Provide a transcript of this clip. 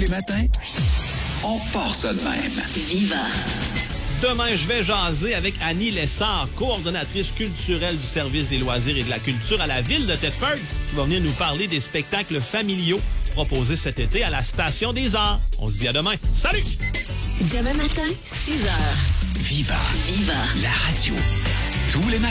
les matins, on part ça de même. Viva. Demain, je vais jaser avec Annie Lessard, coordonnatrice culturelle du service des loisirs et de la culture à la ville de Thetford, qui va venir nous parler des spectacles familiaux proposés cet été à la Station des Arts. On se dit à demain. Salut! Demain matin, 6h. Viva. Viva. La radio. Tous les matins.